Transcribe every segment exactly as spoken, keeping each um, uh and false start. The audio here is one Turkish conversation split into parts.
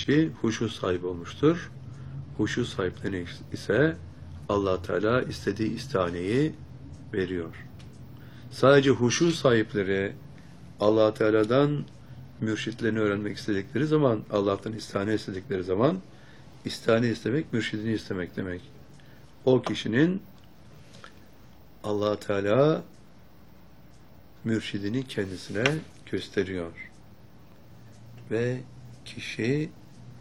kişi huşu sahibi olmuştur. Huşu sahiplerine ise Allah Teala istediği istihaneyi veriyor. Sadece huşu sahipleri Allah Teala'dan mürşitlerini öğrenmek istedikleri zaman, Allah'tan istihane istedikleri zaman, istihane istemek, mürşidini istemek demek. O kişinin Allah Teala mürşidini kendisine gösteriyor. Ve kişi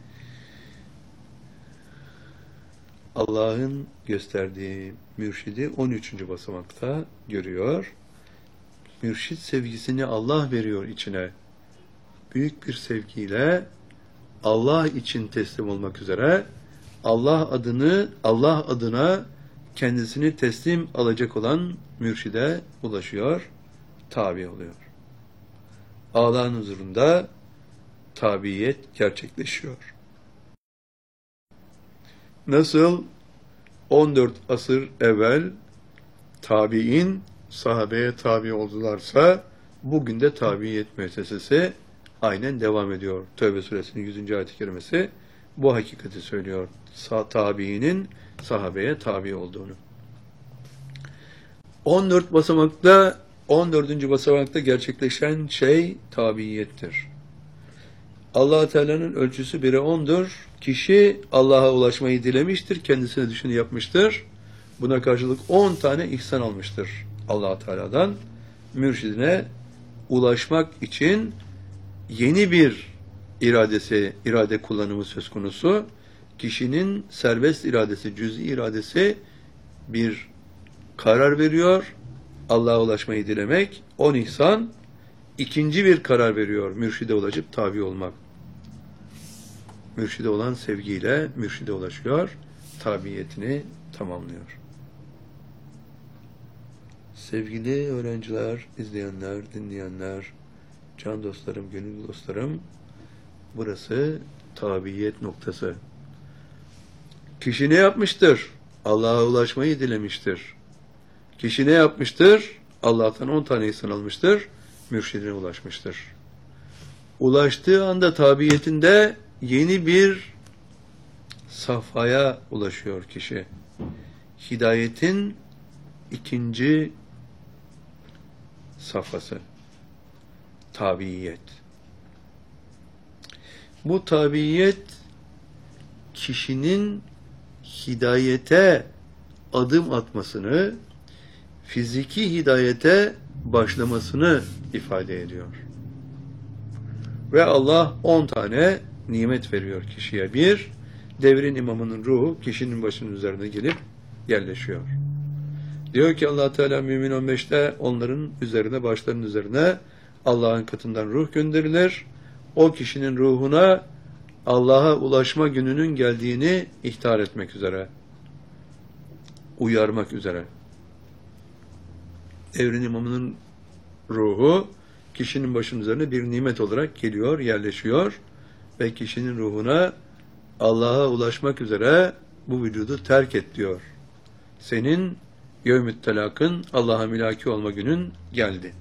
Allah'ın gösterdiği mürşidi on üçüncü basamakta görüyor. Mürşid sevgisini Allah veriyor içine. Büyük bir sevgiyle Allah için teslim olmak üzere Allah adını Allah adına kendisini teslim alacak olan mürşide ulaşıyor, tabi oluyor. Allah'ın huzurunda tabiyet gerçekleşiyor. Nasıl on dört asır evvel tabiin sahabeye tabi oldularsa bugün de tabiyet müessesesi aynen devam ediyor. Tevbe suresinin yüzüncü ayet-i kerimesi bu hakikati söylüyor. Sa tabiinin sahabeye tabi olduğunu. on dört basamakta on dördüncü basamakta gerçekleşen şey tabiyettir. Allah Teala'nın ölçüsü bire ondur. Kişi Allah'a ulaşmayı dilemiştir, kendisine düşeni yapmıştır. Buna karşılık on tane ihsan almıştır Allah Teala'dan. Mürşidine ulaşmak için yeni bir iradesi, irade kullanımı söz konusu. Kişinin serbest iradesi, cüz'i iradesi bir karar veriyor. Allah'a ulaşmayı dilemek. On ihsan ikinci bir karar veriyor. Mürşide ulaşıp tabi olmak. Mürşide olan sevgiyle mürşide ulaşıyor. Tabiyetini tamamlıyor. Sevgili öğrenciler, izleyenler, dinleyenler, can dostlarım, gönül dostlarım, burası tabiyet noktası. Kişi ne yapmıştır? Allah'a ulaşmayı dilemiştir. Kişi ne yapmıştır? Allah'tan on tane ihsan almıştır. Mürşidine ulaşmıştır. Ulaştığı anda tabiyetinde yeni bir safhaya ulaşıyor kişi. Hidayetin ikinci safhası. Tabiyet. Bu tabiyet kişinin hidayete adım atmasını, fiziki hidayete başlamasını ifade ediyor. Ve Allah on tane nimet veriyor kişiye. Bir, devrin imamının ruhu kişinin başının üzerine gelip yerleşiyor. Diyor ki Allah Teala Mümin on beşte onların üzerine, başlarının üzerine Allah'ın katından ruh gönderilir. O kişinin ruhuna Allah'a ulaşma gününün geldiğini ihtar etmek üzere, uyarmak üzere. Devrin imamının ruhu kişinin başının üzerine bir nimet olarak geliyor, yerleşiyor ve kişinin ruhuna Allah'a ulaşmak üzere bu vücudu terk et diyor. Senin yevmü't telakın, Allah'a mülaki olma günün geldi.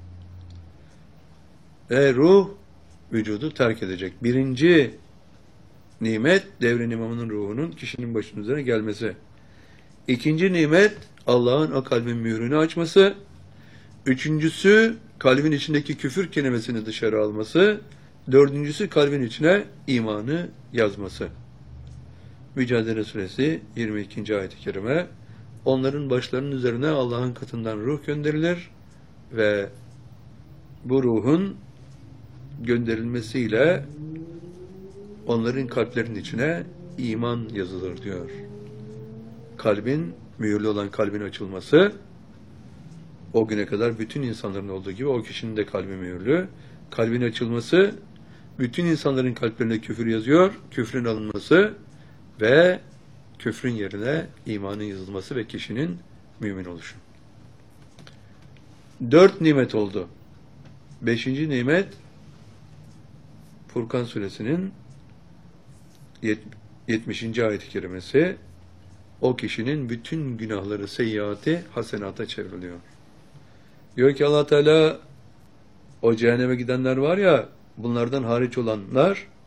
Ve ruh vücudu terk edecek. Birinci nimet devrin imamının ruhunun kişinin başının üzerine gelmesi. İkinci nimet Allah'ın o kalbin mührünü açması. Üçüncüsü kalbin içindeki küfür kelimesini dışarı alması. Dördüncüsü kalbin içine imanı yazması. Mücadele Suresi yirmi ikinci ayet-i kerime. Onların başlarının üzerine Allah'ın katından ruh gönderilir ve bu ruhun gönderilmesiyle onların kalplerinin içine iman yazılır diyor. Kalbin, mühürlü olan kalbin açılması, o güne kadar bütün insanların olduğu gibi o kişinin de kalbi mühürlü. Kalbin açılması, bütün insanların kalplerine küfür yazıyor, küfrün alınması ve küfrün yerine imanın yazılması ve kişinin mümin oluşu. Dört nimet oldu. Beşinci nimet, Furkan Suresinin yetmişinci ayet-i kerimesi, o kişinin bütün günahları, seyyiatı hasenata çevriliyor. Diyor ki Allah Teala, o cehenneme gidenler var ya, bunlardan hariç olanlar